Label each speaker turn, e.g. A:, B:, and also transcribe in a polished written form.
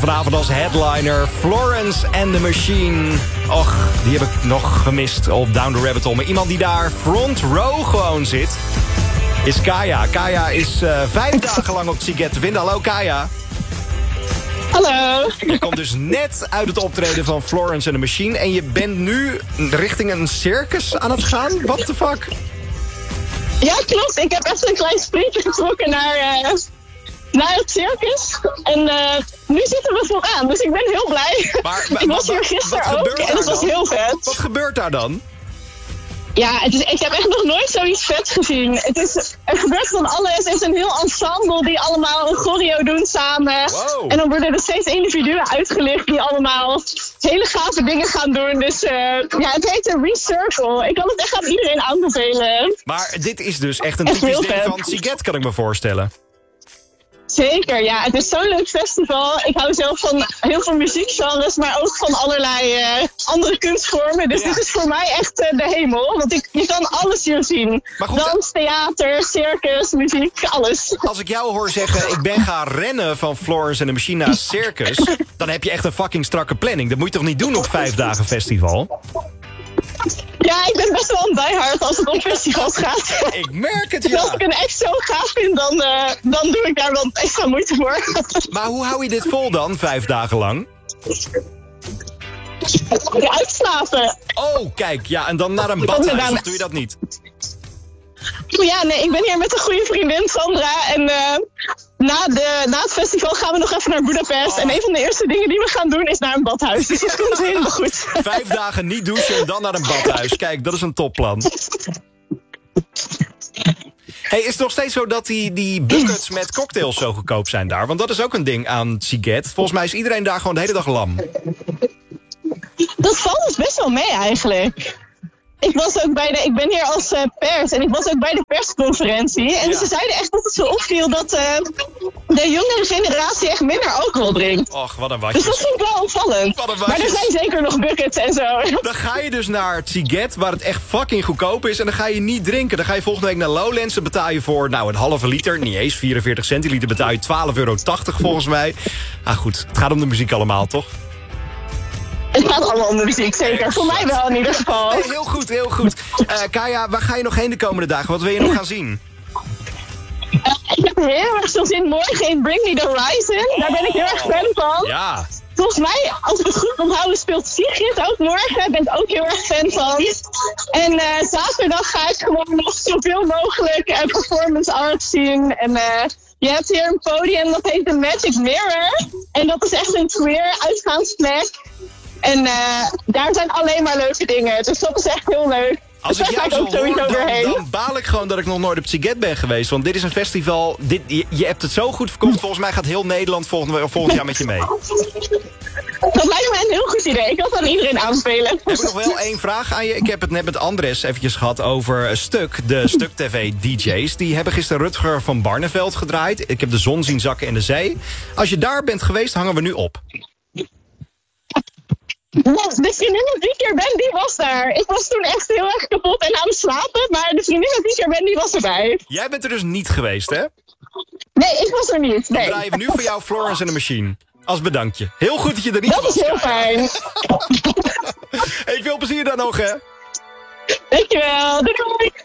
A: vanavond als headliner Florence and the Machine. Och, die heb ik nog gemist op Down the Rabbit Hole. Maar iemand die daar front row gewoon zit, is Kaya. Kaya is 5 dagen lang op Siget te vinden. Hallo Kaya.
B: Hallo.
A: Je komt dus net uit het optreden van Florence and the Machine. En je bent nu richting een circus aan het gaan? What the fuck?
B: Ja, klopt. Ik heb echt een klein sprintje getrokken naar het circus. En nu zitten we vooraan, dus ik ben heel blij.
A: Maar
B: ik was hier gisteren ook en het was heel vet.
A: Wat gebeurt daar dan?
B: Ja, ik heb echt nog nooit zoiets vet gezien. Er gebeurt van alles. Het is een heel ensemble die allemaal een choreo doen samen.
A: Wow.
B: En dan worden er steeds individuen uitgelicht die allemaal hele gave dingen gaan doen. Dus ja, het heet een Recircle. Ik kan het echt aan iedereen aanbevelen.
A: Maar dit is dus echt een
B: Echt
A: typisch
B: heel
A: ding
B: vet.
A: van Siget, kan ik me voorstellen.
B: Zeker, ja. Het is zo'n leuk festival. Ik hou zelf van heel veel muziekgenres, maar ook van allerlei andere kunstvormen. Dus
A: Ja.
B: dit is voor mij echt de hemel. Want je kan alles hier zien.
A: Maar goed,
B: dans, theater, circus, muziek, alles.
A: Als ik jou hoor zeggen, ik ben gaan rennen van Florence and the Machine naar het circus, dan heb je echt een fucking strakke planning. Dat moet je toch niet doen op 5 dagen festival?
B: Ja, ik ben best wel een diehard als het om festivals gaat.
A: Ik merk het,
B: Dus als
A: ja.
B: ik een act zo gaaf vind, dan doe ik daar wel extra moeite voor.
A: Maar hoe hou je dit vol dan, 5 dagen lang?
B: Ja, uitslapen.
A: Oh, kijk, ja, en dan naar een badhuis, of doe je dat niet?
B: Ja, nee, ik ben hier met een goede vriendin, Sandra. En na het festival gaan we nog even naar Budapest.
A: Oh.
B: En een van de eerste dingen die we gaan doen is naar een badhuis. Dus dat komt helemaal goed.
A: 5 dagen niet douchen en dan naar een badhuis. Kijk, dat is een topplan. Hey, is het nog steeds zo dat die buckets met cocktails zo goedkoop zijn daar? Want dat is ook een ding aan Siget. Volgens mij is iedereen daar gewoon de hele dag lam.
B: Dat valt dus best wel mee eigenlijk. Ik ben hier als pers en ik was ook bij de persconferentie. En
A: Ja.
B: ze zeiden echt dat het zo opviel dat de jongere generatie echt minder alcohol drinkt.
A: Och, wat een
B: Dus dat
A: watjes.
B: vind ik wel opvallend.
A: Wat een
B: Maar er
A: watjes.
B: zijn zeker nog buckets en zo.
A: Dan ga je dus naar Siget, waar het echt fucking goedkoop is. En dan ga je niet drinken. Dan ga je volgende week naar Lowlands. Dan betaal je voor een halve liter. Niet eens, 44 centiliter betaal je €12,80 volgens mij. Ah goed, het gaat om de muziek allemaal, toch?
B: Het gaat allemaal om de muziek, zeker. Voor mij wel in ieder geval.
A: Nee, heel goed, heel goed. Kaya, waar ga je nog heen de komende dagen? Wat wil je nog gaan zien?
B: Ik heb heel erg veel zin morgen in Bring Me The Horizon. Daar ben ik heel erg fan van.
A: Ja.
B: Volgens mij, als ik het goed onthouden, speelt Sigrid ook morgen. Daar ben ik ook heel erg fan van. En zaterdag ga ik gewoon nog zoveel mogelijk performance art zien. En je hebt hier een podium dat heet The Magic Mirror. En dat is echt een queer uitgaansplek. En daar zijn alleen maar leuke dingen. Dus dat is echt heel leuk.
A: Als
B: Dus
A: ik
B: daar
A: jou
B: ga
A: zo
B: ik ook sowieso
A: hoor,
B: weer heen.
A: dan baal ik gewoon dat ik nog nooit op Siget ben geweest. Want dit is een festival, je hebt het zo goed verkocht. Volgens mij gaat heel Nederland volgend jaar met je mee.
B: Dat lijkt me een heel goed idee. Ik kan het aan iedereen aanbevelen.
A: Heb ik nog wel één vraag aan je. Ik heb het net met Andres eventjes gehad over Stuk. De Stuk TV DJ's. Die hebben gisteren Rutger van Barneveld gedraaid. Ik heb de zon zien zakken in de zee. Als je daar bent geweest, hangen we nu op.
B: De vriendin met wie ik hier ben, die was daar. Ik was toen echt heel erg kapot en aan het slapen. Maar de vriendin met wie ik hier ben, die was erbij.
A: Jij bent er dus niet geweest, hè?
B: Nee, ik was er niet.
A: Dan
B: Nee.
A: draaien we nu voor jou Florence and the Machine. Als bedankje. Heel goed dat je er niet
B: Dat
A: was.
B: is heel
A: Kaya.
B: fijn.
A: Hey, veel plezier dan nog, hè?
B: Dankjewel. Doei doei.